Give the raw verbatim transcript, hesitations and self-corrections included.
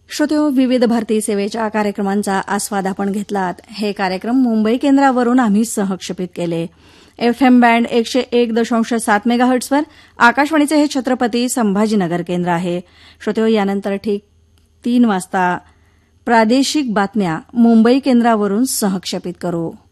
श्रोतेहो, विविध भारती सेवेच्या कार्यक्रमांचा आस्वाद आपण घेतलात. हे कार्यक्रम मुंबई केंद्रावरून आम्ही सहक्षेपित केले. एफएम बँड एकशे एक दशांश सात मेगाहर्ट्झवर आकाशवाणीचे हे छत्रपती संभाजीनगर केंद्र आहे. श्रोतेहो, यानंतर ठीक तीन वाजता प्रादेशिक बातम्या मुंबई केंद्रावरून सहक्षेपित करू.